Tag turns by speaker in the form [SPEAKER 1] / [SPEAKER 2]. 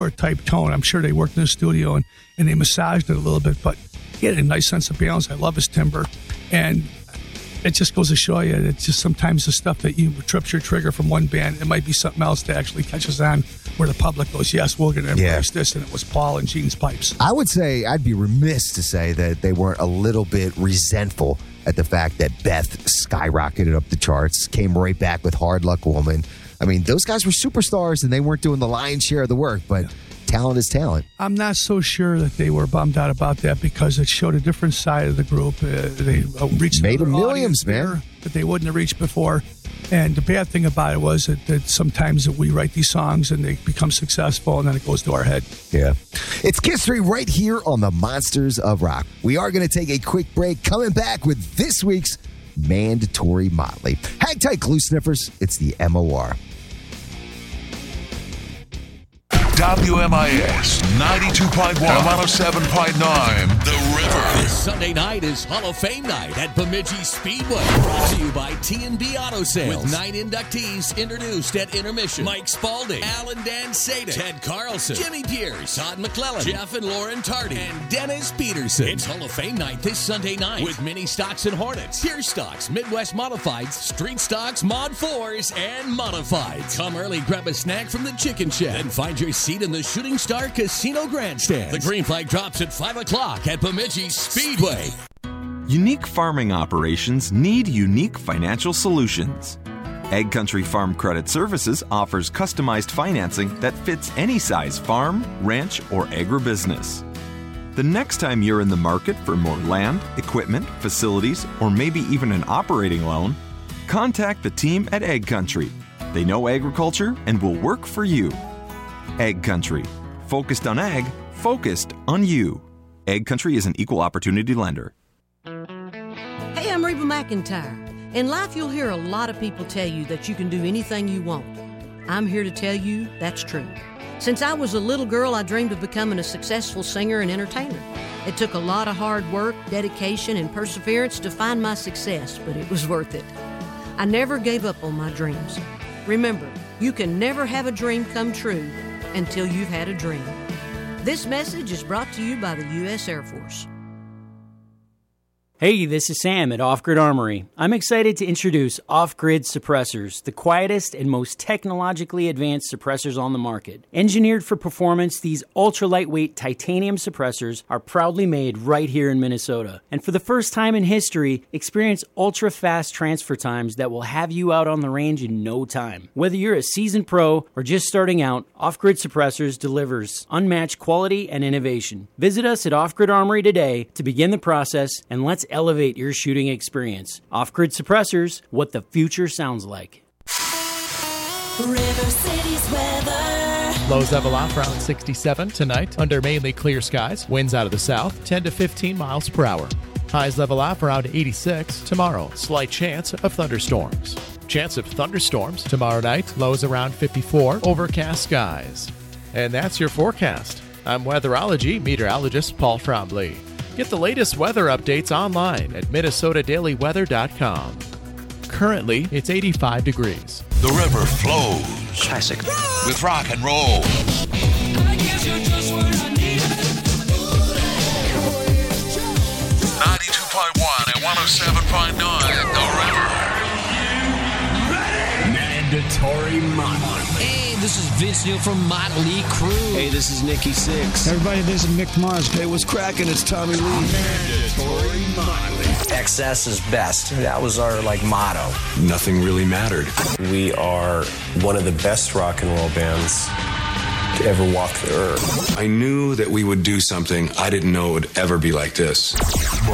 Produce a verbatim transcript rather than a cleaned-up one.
[SPEAKER 1] Stewart type tone. I'm sure they worked in the studio and, and they massaged it a little bit, but he had a nice sense of balance. I love his timbre. And it just goes to show you, it's just sometimes the stuff that you trips your trigger from one band, it might be something else that actually catches on where the public goes, yes, we're going to embrace yeah. this, and it was Paul and Gene's pipes.
[SPEAKER 2] I would say, I'd be remiss to say that they weren't a little bit resentful at the fact that Beth skyrocketed up the charts, came right back with Hard Luck Woman. I mean, those guys were superstars, and they weren't doing the lion's share of the work, but... Yeah. Talent is talent.
[SPEAKER 1] I'm not so sure that they were bummed out about that because it showed a different side of the group. Uh, they uh, reached
[SPEAKER 2] made them millions, man,
[SPEAKER 1] that they wouldn't have reached before. And the bad thing about it was that, that sometimes we write these songs and they become successful, and then it goes to our head.
[SPEAKER 2] Yeah, it's Kiss three right here on the Monsters of Rock. We are going to take a quick break. Coming back with this week's mandatory Motley. Hang tight, glue sniffers. It's the M O R.
[SPEAKER 3] W M I S ninety-two point one, one oh seven point nine, The River.
[SPEAKER 4] This Sunday night is Hall of Fame night at Bemidji Speedway. Brought to you by T and B Auto Sales. With nine inductees introduced at intermission. Mike Spalding, Alan Dan Sadik, Ted Carlson, Jimmy Pierce, Todd McClellan, Jeff and Lauren Tardy, and Dennis Peterson. It's Hall of Fame night this Sunday night with Mini Stocks and Hornets, Pierce Stocks, Midwest Modifieds, Street Stocks, Mod fours, and Modifieds. Come early, grab a snack from the Chicken Shed, and find your seat in the Shooting Star Casino Grandstand. The green flag drops at five o'clock at Bemidji Speedway.
[SPEAKER 5] Unique farming operations need unique financial solutions. Egg Country Farm Credit Services offers customized financing that fits any size farm, ranch, or agribusiness. The next time you're in the market for more land, equipment, facilities, or maybe even an operating loan, contact the team at Egg Country. They know agriculture and will work for you. Egg Country. Focused on ag, focused on you. Egg Country is an equal opportunity lender.
[SPEAKER 6] Hey, I'm Reba McEntire. In life, you'll hear a lot of people tell you that you can do anything you want. I'm here to tell you that's true. Since I was a little girl, I dreamed of becoming a successful singer and entertainer. It took a lot of hard work, dedication, and perseverance to find my success, but it was worth it. I never gave up on my dreams. Remember, you can never have a dream come true until you've had a dream. This message is brought to you by the U S Air Force.
[SPEAKER 7] Hey, this is Sam at Off Grid Armory. I'm excited to introduce Off Grid Suppressors, the quietest and most technologically advanced suppressors on the market. Engineered for performance, these ultra-lightweight titanium suppressors are proudly made right here in Minnesota. And for the first time in history, experience ultra-fast transfer times that will have you out on the range in no time. Whether you're a seasoned pro or just starting out, Off Grid Suppressors delivers unmatched quality and innovation. Visit us at Off Grid Armory today to begin the process, and let's elevate your shooting experience. Off-Grid Suppressors, what the future sounds like.
[SPEAKER 8] River City's weather.
[SPEAKER 9] Lows level off around sixty-seven tonight under mainly clear skies. Winds out of the south, ten to fifteen miles per hour. Highs level off around eighty-six tomorrow. Slight chance of thunderstorms. Chance of thunderstorms tomorrow night. Lows around fifty-four. Overcast skies. And that's your forecast. I'm weatherology meteorologist Paul Trombley. Get the latest weather updates online at Minnesota Daily Weather dot com. Currently, it's eighty-five degrees.
[SPEAKER 3] The river flows.
[SPEAKER 10] Classic.
[SPEAKER 3] With rock and roll. ninety-two point one and one oh seven point nine, The River.
[SPEAKER 4] Mandatory Motley. Hey, this is Vince Neil from Motley Crue.
[SPEAKER 10] Hey, this is Nikki Sixx.
[SPEAKER 11] Everybody, this is Mick Mars.
[SPEAKER 10] Hey, what's cracking? It's Tommy Lee.
[SPEAKER 4] Mandatory Motley.
[SPEAKER 12] Excess is best. That was our, like, motto.
[SPEAKER 13] Nothing really mattered.
[SPEAKER 14] We are one of the best rock and roll bands to ever walk the earth.
[SPEAKER 13] I knew that we would do something I didn't know it would ever be like this.